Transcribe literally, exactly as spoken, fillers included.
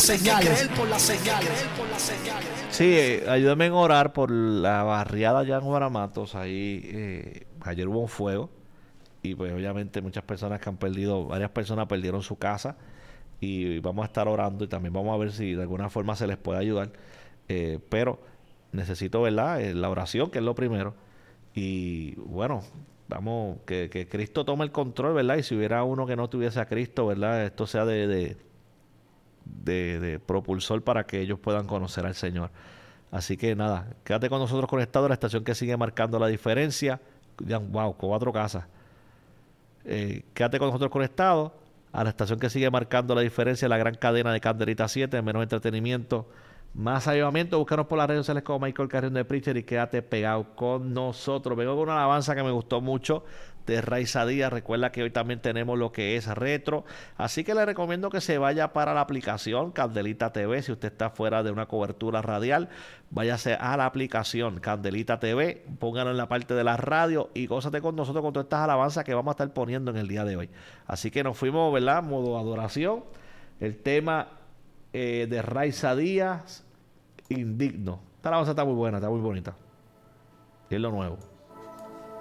señales. Sí, eh, ayúdame en orar por la barriada allá en Guaramatos. Ahí eh, ayer hubo un fuego y pues obviamente muchas personas que han perdido, varias personas perdieron su casa y vamos a estar orando y también vamos a ver si de alguna forma se les puede ayudar. Eh, pero necesito, ¿verdad? Eh, la oración, que es lo primero. Y bueno, vamos, que, que Cristo tome el control, ¿verdad? Y si hubiera uno que no tuviese a Cristo, ¿verdad? Esto sea de, de, de, de propulsor para que ellos puedan conocer al Señor. Así que nada, quédate con nosotros conectado, la estación que sigue marcando la diferencia. Ya, wow, cuatro casas. Eh, quédate con nosotros conectados a la estación que sigue marcando la diferencia, la gran cadena de Candelita siete, menos entretenimiento, más avivamiento. Búscanos por las redes sociales como Michael Carrión de Preacher y quédate pegado con nosotros. Vengo con una alabanza que me gustó mucho de Raiza Díaz. Recuerda que hoy también tenemos lo que es retro, así que le recomiendo que se vaya para la aplicación Candelita T V. Si usted está fuera de una cobertura radial, váyase a la aplicación Candelita T V, póngalo en la parte de la radio y gózate con nosotros con todas estas alabanzas que vamos a estar poniendo en el día de hoy. Así que nos fuimos, ¿verdad? Modo adoración. El tema eh, de Raiza Díaz, Indigno. Esta alabanza está muy buena, está muy bonita. Y es lo nuevo.